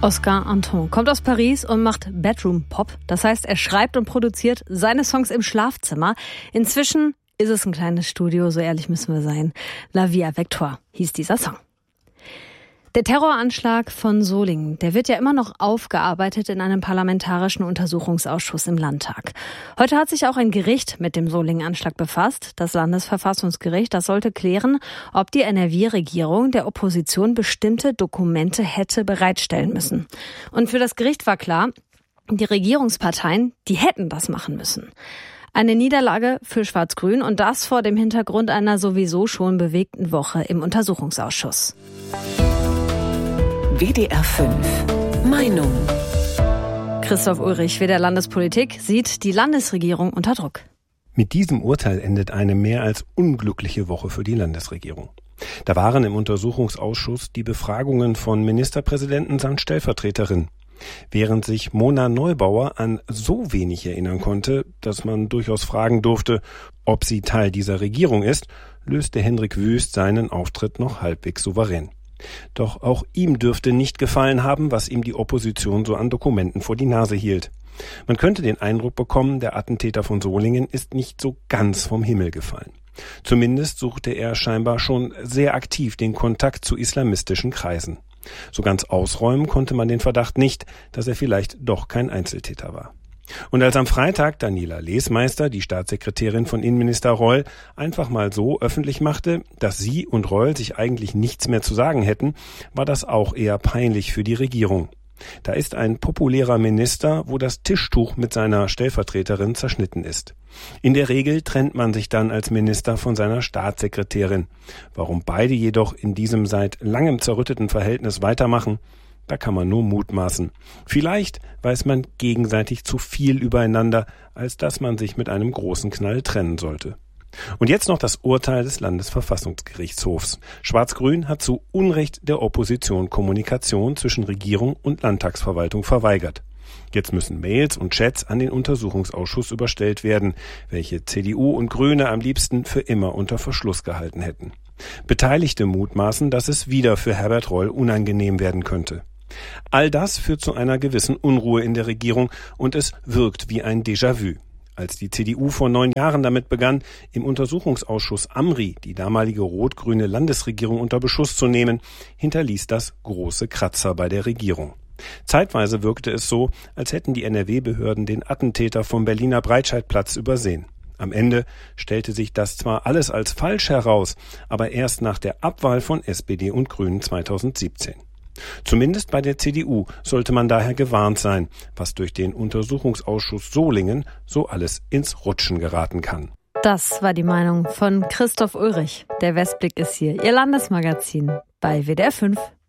Oscar Anton kommt aus Paris und macht Bedroom Pop. Das heißt, er schreibt und produziert seine Songs im Schlafzimmer. Inzwischen ist es ein kleines Studio, so ehrlich müssen wir sein. La Vie avec toi hieß dieser Song. Der Terroranschlag von Solingen, der wird ja immer noch aufgearbeitet in einem parlamentarischen Untersuchungsausschuss im Landtag. Heute hat sich auch ein Gericht mit dem Solingen-Anschlag befasst, das Landesverfassungsgericht. Das sollte klären, ob die NRW-Regierung der Opposition bestimmte Dokumente hätte bereitstellen müssen. Und für das Gericht war klar, die Regierungsparteien, die hätten das machen müssen. Eine Niederlage für Schwarz-Grün und das vor dem Hintergrund einer sowieso schon bewegten Woche im Untersuchungsausschuss. WDR 5 Meinung. Christoph Ulrich, WDR Landespolitik, sieht die Landesregierung unter Druck. Mit diesem Urteil endet eine mehr als unglückliche Woche für die Landesregierung. Da waren im Untersuchungsausschuss die Befragungen von Ministerpräsidenten samt Stellvertreterin. Während sich Mona Neubauer an so wenig erinnern konnte, dass man durchaus fragen durfte, ob sie Teil dieser Regierung ist, löste Hendrik Wüst seinen Auftritt noch halbwegs souverän. Doch auch ihm dürfte nicht gefallen haben, was ihm die Opposition so an Dokumenten vor die Nase hielt. Man könnte den Eindruck bekommen, der Attentäter von Solingen ist nicht so ganz vom Himmel gefallen. Zumindest suchte er scheinbar schon sehr aktiv den Kontakt zu islamistischen Kreisen. So ganz ausräumen konnte man den Verdacht nicht, dass er vielleicht doch kein Einzeltäter war. Und als am Freitag Daniela Lesmeister, die Staatssekretärin von Innenminister Reul, einfach mal so öffentlich machte, dass sie und Reul sich eigentlich nichts mehr zu sagen hätten, war das auch eher peinlich für die Regierung. Da ist ein populärer Minister, wo das Tischtuch mit seiner Stellvertreterin zerschnitten ist. In der Regel trennt man sich dann als Minister von seiner Staatssekretärin. Warum beide jedoch in diesem seit langem zerrütteten Verhältnis weitermachen, da kann man nur mutmaßen. Vielleicht weiß man gegenseitig zu viel übereinander, als dass man sich mit einem großen Knall trennen sollte. Und jetzt noch das Urteil des Landesverfassungsgerichtshofs. Schwarz-Grün hat zu Unrecht der Opposition Kommunikation zwischen Regierung und Landtagsverwaltung verweigert. Jetzt müssen Mails und Chats an den Untersuchungsausschuss überstellt werden, welche CDU und Grüne am liebsten für immer unter Verschluss gehalten hätten. Beteiligte mutmaßen, dass es wieder für Herbert Reul unangenehm werden könnte. All das führt zu einer gewissen Unruhe in der Regierung und es wirkt wie ein Déjà-vu. Als die CDU vor 9 Jahren damit begann, im Untersuchungsausschuss Amri die damalige rot-grüne Landesregierung unter Beschuss zu nehmen, hinterließ das große Kratzer bei der Regierung. Zeitweise wirkte es so, als hätten die NRW-Behörden den Attentäter vom Berliner Breitscheidplatz übersehen. Am Ende stellte sich das zwar alles als falsch heraus, aber erst nach der Abwahl von SPD und Grünen 2017. Zumindest bei der CDU sollte man daher gewarnt sein, was durch den Untersuchungsausschuss Solingen so alles ins Rutschen geraten kann. Das war die Meinung von Christoph Ulrich. Der Westblick ist hier, Ihr Landesmagazin bei WDR 5.